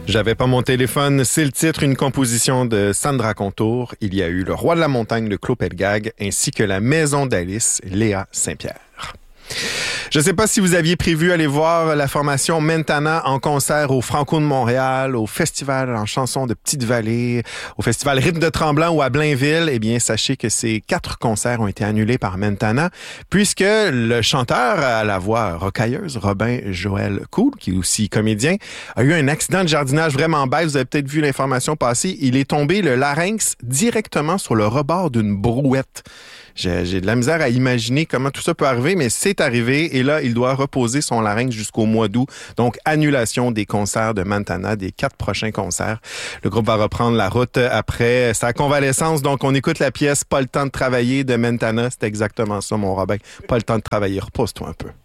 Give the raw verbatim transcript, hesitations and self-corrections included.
J'avais pas mon téléphone, c'est le titre, une composition de Sandra Contour. Il y a eu Le Roi de la Montagne de Claude Pelgag ainsi que La Maison d'Alice, Léa Saint-Pierre. Je ne sais pas si vous aviez prévu aller voir la formation Mentana en concert au Franco de Montréal, au Festival en chansons de Petite-Vallée, au Festival Rythme de Tremblant ou à Blainville. Eh bien, sachez que ces quatre concerts ont été annulés par Mentana puisque le chanteur à la voix rocailleuse, Robin Joël Cool, qui est aussi comédien, a eu un accident de jardinage vraiment bête. Vous avez peut-être vu l'information passer. Il est tombé le larynx directement sur le rebord d'une brouette. J'ai, j'ai de la misère à imaginer comment tout ça peut arriver, mais c'est arrivé. Et là, il doit reposer son larynx jusqu'au mois d'août. Donc, annulation des concerts de Mentana, des quatre prochains concerts. Le groupe va reprendre la route après sa convalescence. Donc, on écoute la pièce « Pas le temps de travailler » de Mentana. C'est exactement ça, mon Robin. Pas le temps de travailler. Repose-toi un peu.